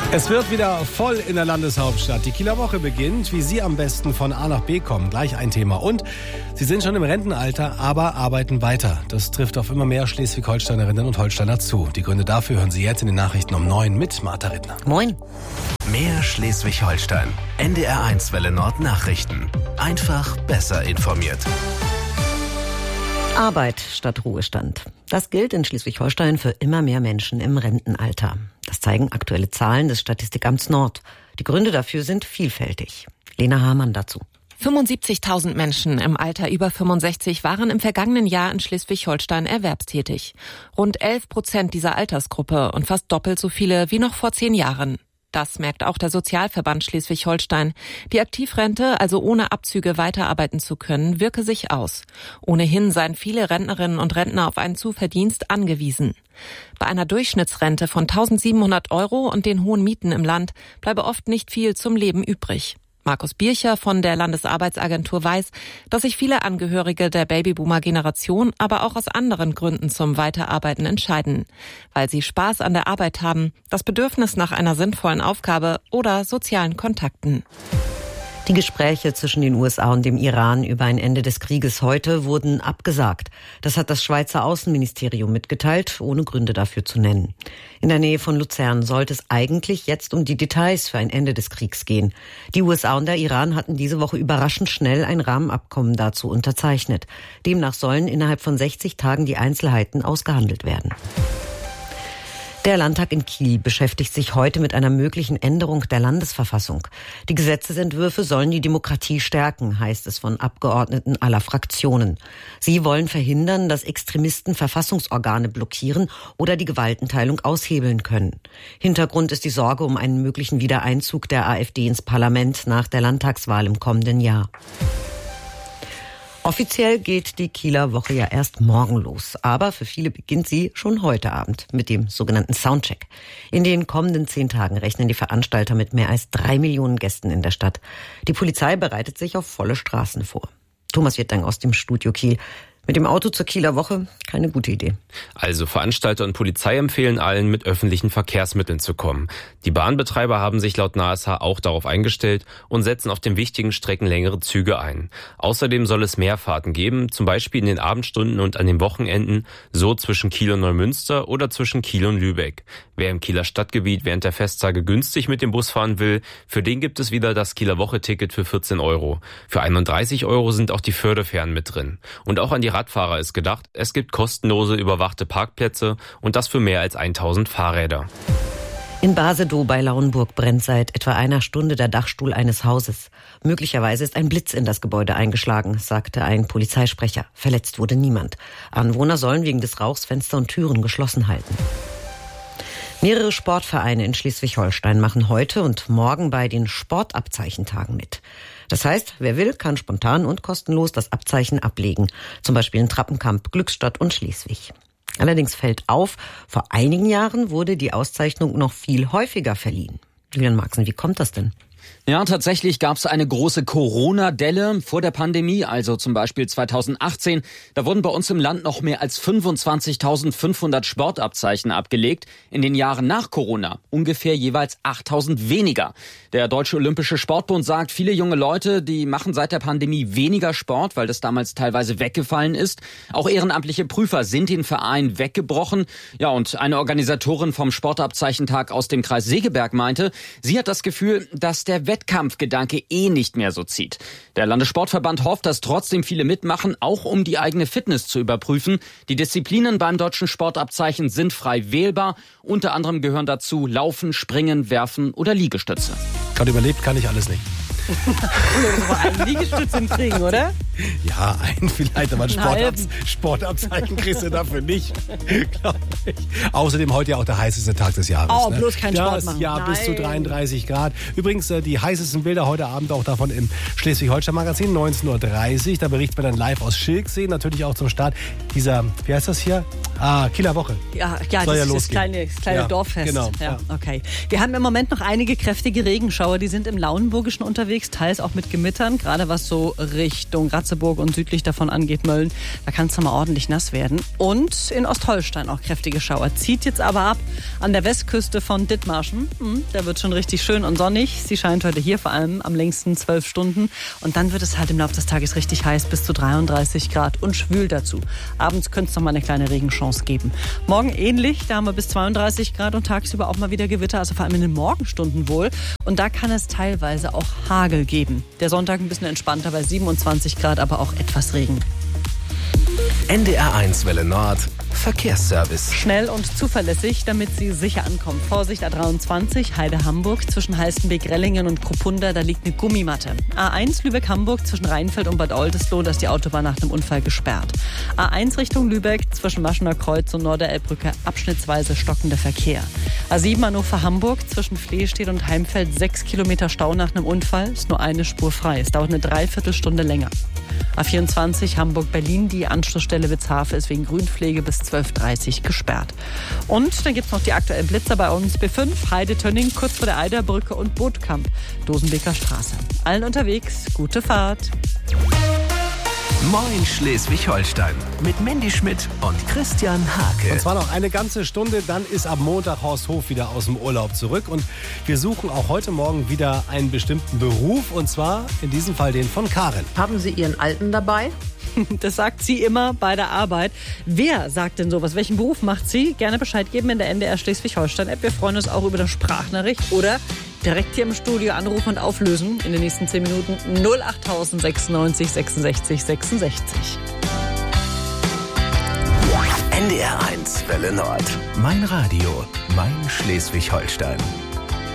Es wird wieder voll in der Landeshauptstadt. Die Kieler Woche beginnt, wie Sie am besten von A nach B kommen. Gleich ein Thema. Und Sie sind schon im Rentenalter, aber arbeiten weiter. Das trifft auf immer mehr Schleswig-Holsteinerinnen und Holsteiner zu. Die Gründe dafür hören Sie jetzt in den Nachrichten um 9 mit Martha Rittner. Moin. Mehr Schleswig-Holstein. NDR1 Welle Nord Nachrichten. Einfach besser informiert. Arbeit statt Ruhestand. Das gilt in Schleswig-Holstein für immer mehr Menschen im Rentenalter. Das zeigen aktuelle Zahlen des Statistikamts Nord. Die Gründe dafür sind vielfältig. Lena Hamann dazu. 75.000 Menschen im Alter über 65 waren im vergangenen Jahr in Schleswig-Holstein erwerbstätig. Rund 11% dieser Altersgruppe und fast doppelt so viele wie noch vor 10 Jahren. Das merkt auch der Sozialverband Schleswig-Holstein. Die Aktivrente, also ohne Abzüge weiterarbeiten zu können, wirke sich aus. Ohnehin seien viele Rentnerinnen und Rentner auf einen Zuverdienst angewiesen. Bei einer Durchschnittsrente von 1.700 € und den hohen Mieten im Land bleibe oft nicht viel zum Leben übrig. Markus Bircher von der Landesarbeitsagentur weiß, dass sich viele Angehörige der Babyboomer-Generation aber auch aus anderen Gründen zum Weiterarbeiten entscheiden. Weil sie Spaß an der Arbeit haben, das Bedürfnis nach einer sinnvollen Aufgabe oder sozialen Kontakten. Die Gespräche zwischen den USA und dem Iran über ein Ende des Krieges heute wurden abgesagt. Das hat das Schweizer Außenministerium mitgeteilt, ohne Gründe dafür zu nennen. In der Nähe von Luzern sollte es eigentlich jetzt um die Details für ein Ende des Kriegs gehen. Die USA und der Iran hatten diese Woche überraschend schnell ein Rahmenabkommen dazu unterzeichnet. Demnach sollen innerhalb von 60 Tagen die Einzelheiten ausgehandelt werden. Der Landtag in Kiel beschäftigt sich heute mit einer möglichen Änderung der Landesverfassung. Die Gesetzesentwürfe sollen die Demokratie stärken, heißt es von Abgeordneten aller Fraktionen. Sie wollen verhindern, dass Extremisten Verfassungsorgane blockieren oder die Gewaltenteilung aushebeln können. Hintergrund ist die Sorge um einen möglichen Wiedereinzug der AfD ins Parlament nach der Landtagswahl im kommenden Jahr. Offiziell geht die Kieler Woche ja erst morgen los, aber für viele beginnt sie schon heute Abend mit dem sogenannten Soundcheck. In den kommenden 10 Tagen rechnen die Veranstalter mit mehr als 3 Millionen Gästen in der Stadt. Die Polizei bereitet sich auf volle Straßen vor. Thomas Wirtang aus dem Studio Kiel. Mit dem Auto zur Kieler Woche keine gute Idee. Also Veranstalter und Polizei empfehlen allen, mit öffentlichen Verkehrsmitteln zu kommen. Die Bahnbetreiber haben sich laut NASH auch darauf eingestellt und setzen auf den wichtigen Strecken längere Züge ein. Außerdem soll es mehr Fahrten geben, zum Beispiel in den Abendstunden und an den Wochenenden, so zwischen Kiel und Neumünster oder zwischen Kiel und Lübeck. Wer im Kieler Stadtgebiet während der Festtage günstig mit dem Bus fahren will, für den gibt es wieder das Kieler Woche-Ticket für 14 €. Für 31 € sind auch die Förderfähren mit drin. Und auch an die Radfahrer ist gedacht, es gibt kostenlose überwachte Parkplätze und das für mehr als 1000 Fahrräder. In Basedow bei Lauenburg brennt seit etwa einer Stunde der Dachstuhl eines Hauses. Möglicherweise ist ein Blitz in das Gebäude eingeschlagen, sagte ein Polizeisprecher. Verletzt wurde niemand. Anwohner sollen wegen des Rauchs Fenster und Türen geschlossen halten. Mehrere Sportvereine in Schleswig-Holstein machen heute und morgen bei den Sportabzeichentagen mit. Das heißt, wer will, kann spontan und kostenlos das Abzeichen ablegen. Zum Beispiel in Trappenkamp, Glückstadt und Schleswig. Allerdings fällt auf, vor einigen Jahren wurde die Auszeichnung noch viel häufiger verliehen. Julian Marxen, wie kommt das denn? Ja, tatsächlich gab es eine große Corona-Delle vor der Pandemie, also zum Beispiel 2018. Da wurden bei uns im Land noch mehr als 25.500 Sportabzeichen abgelegt. In den Jahren nach Corona ungefähr jeweils 8.000 weniger. Der Deutsche Olympische Sportbund sagt, viele junge Leute, die machen seit der Pandemie weniger Sport, weil das damals teilweise weggefallen ist. Auch ehrenamtliche Prüfer sind den Verein weggebrochen. Ja, und eine Organisatorin vom Sportabzeichentag aus dem Kreis Segeberg meinte, sie hat das Gefühl, dass der Wettkampfgedanke nicht mehr so zieht. Der Landessportverband hofft, dass trotzdem viele mitmachen, auch um die eigene Fitness zu überprüfen. Die Disziplinen beim deutschen Sportabzeichen sind frei wählbar. Unter anderem gehören dazu Laufen, Springen, Werfen oder Liegestütze. Gerade überlebt kann ich alles nicht. Einen Liegestütz hinkriegen, oder? Ja, einen vielleicht, aber ein Sportabzeichen kriegst du dafür nicht, glaube ich. Außerdem heute ja auch der heißeste Tag des Jahres. Oh, bloß kein Sport machen. Ja, bis zu 33 Grad. Übrigens, die heißesten Bilder heute Abend auch davon im Schleswig-Holstein-Magazin, 19.30 Uhr. Da berichten wir dann live aus Schilksee, natürlich auch zum Start dieser, wie heißt das hier? Kieler Woche. Ja, soll das ja ist das kleine Dorffest. Genau. Ja, okay. Wir haben im Moment noch einige kräftige Regenschauer, die sind im Lauenburgischen unterwegs. unterwegs, teils auch mit Gewittern, gerade was so Richtung Ratzeburg und südlich davon angeht, Mölln. Da kann es mal ordentlich nass werden. Und in Ostholstein auch kräftige Schauer. Zieht jetzt aber ab an der Westküste von Dithmarschen. Da wird schon richtig schön und sonnig. Sie scheint heute hier vor allem am längsten 12 Stunden. Und dann wird es halt im Laufe des Tages richtig heiß, bis zu 33 Grad und schwül dazu. Abends könnte es noch mal eine kleine Regenchance geben. Morgen ähnlich, da haben wir bis 32 Grad und tagsüber auch mal wieder Gewitter, also vor allem in den Morgenstunden wohl. Und da kann es teilweise auch Hagel geben. Der Sonntag ein bisschen entspannter bei 27 Grad, aber auch etwas Regen. NDR1 Welle Nord Verkehrsservice. Schnell und zuverlässig, damit Sie sicher ankommen. Vorsicht A23, Heide-Hamburg, zwischen Heißenbeck-Rellingen und Kruppunda, da liegt eine Gummimatte. A1 Lübeck-Hamburg, zwischen Rheinfeld und Bad Oldesloe, da ist die Autobahn nach einem Unfall gesperrt. A1 Richtung Lübeck, zwischen Maschener Kreuz und Norderelbbrücke, abschnittsweise stockender Verkehr. A7 Hannover-Hamburg, zwischen Flehstedt und Heimfeld, 6 Kilometer Stau nach einem Unfall, ist nur eine Spur frei. Es dauert eine Dreiviertelstunde länger. A24 Hamburg-Berlin, die Anschlussstelle Witzhafe ist wegen Grünpflege bis 12:30 gesperrt. Und dann gibt es noch die aktuellen Blitzer bei uns. B5 Heide-Tönning, kurz vor der Eiderbrücke und Bootkamp, Dosenbeker Straße. Allen unterwegs, gute Fahrt. Moin Schleswig-Holstein mit Mandy Schmidt und Christian Hake. Und zwar noch eine ganze Stunde, dann ist ab Montag Horst Hof wieder aus dem Urlaub zurück. Und wir suchen auch heute Morgen wieder einen bestimmten Beruf, und zwar in diesem Fall den von Karin. Haben Sie Ihren Alten dabei? Das sagt sie immer bei der Arbeit. Wer sagt denn sowas? Welchen Beruf macht sie? Gerne Bescheid geben in der NDR Schleswig-Holstein-App. Wir freuen uns auch über eine Sprachnachricht oder direkt hier im Studio anrufen und auflösen in den nächsten 10 Minuten 08000 96 66 66. NDR1 Welle Nord. Mein Radio, mein Schleswig-Holstein.